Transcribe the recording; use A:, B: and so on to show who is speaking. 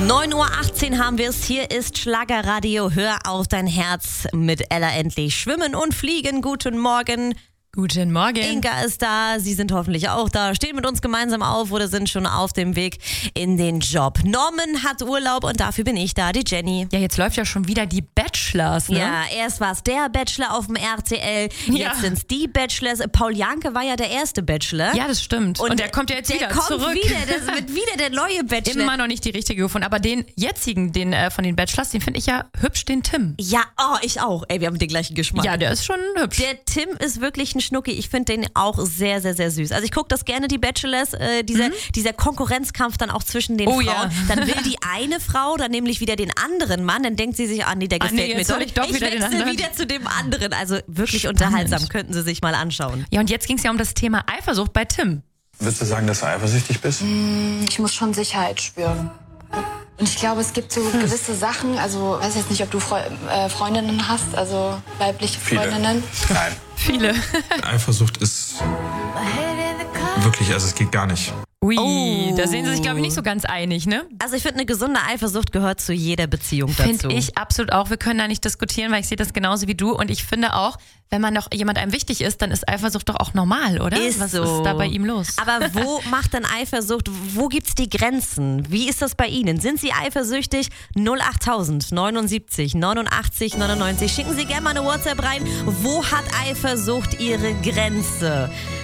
A: 9:18 Uhr haben wir es. Hier ist Schlagerradio. Hör auf dein Herz mit Ella Endlich. Schwimmen und fliegen. Guten Morgen.
B: Guten Morgen.
A: Inga ist da, Sie sind hoffentlich auch da, stehen mit uns gemeinsam auf oder sind schon auf dem Weg in den Job. Norman hat Urlaub und dafür bin ich da, die Jenny.
B: Ja, jetzt läuft ja schon wieder die Bachelors, ne?
A: Ja, erst war es der Bachelor auf dem RTL,
B: Ja.
A: jetzt sind es die Bachelors. Paul Janke war ja der erste Bachelor.
B: Ja, das stimmt. Und der kommt ja jetzt wieder zurück.
A: Das wird wieder der neue Bachelor.
B: Immer noch nicht die richtige gefunden. Aber den jetzigen, von den Bachelors, den finde ich ja hübsch, den Tim.
A: Ja, ich auch. Ey, wir haben den gleichen Geschmack.
B: Ja, der ist schon hübsch.
A: Der Tim ist wirklich ein Schnucki. Ich finde den auch sehr, sehr, sehr süß. Also ich gucke das gerne, die Bachelors, dieser Konkurrenzkampf dann auch zwischen den Frauen.
B: Ja.
A: Dann will die eine Frau dann nämlich wieder den anderen Mann, dann denkt sie sich, nee, der gefällt mir doch. Ich wechsle wieder zu dem anderen. Also wirklich unterhaltsam, könnten Sie sich mal anschauen.
B: Ja, und jetzt ging es ja um das Thema Eifersucht bei Tim.
C: Würdest du sagen, dass du eifersüchtig bist?
D: Ich muss schon Sicherheit spüren. Und ich glaube, es gibt so gewisse Sachen, also ich weiß jetzt nicht, ob du Freundinnen hast, also weibliche Freundinnen.
C: Nein.
B: Viele.
C: Eifersucht ist wirklich, also es geht gar nicht.
B: Ui, da sehen sie sich, glaube ich, nicht so ganz einig, ne?
A: Also ich finde, eine gesunde Eifersucht gehört zu jeder Beziehung dazu.
B: Finde ich absolut auch. Wir können da nicht diskutieren, weil ich sehe das genauso wie du. Und ich finde auch, wenn man noch jemand einem wichtig ist, dann ist Eifersucht doch auch normal, oder? Was ist da bei ihm los?
A: Aber wo macht denn Eifersucht, wo gibt's die Grenzen? Wie ist das bei Ihnen? Sind Sie eifersüchtig? 08000 79 89 99. Schicken Sie gerne mal eine WhatsApp rein. Wo hat Eifersucht ihre Grenze?